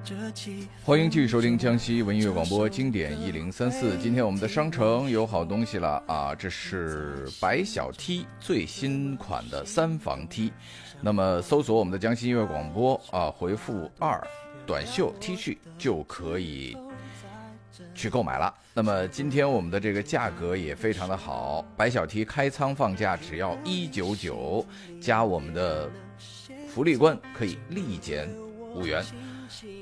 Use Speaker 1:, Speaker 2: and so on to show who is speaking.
Speaker 1: 欢迎继续收听江西文艺乐广播经典1034。今天我们的商城有好东西了啊！这是白小 T 最新款的3防 T。那么搜索我们的江西音乐广播啊，回复2短袖 T 恤就可以去购买了。那么今天我们的这个价格也非常的好，白小 T 开仓放价只要199，加我们的福利关可以立减5元。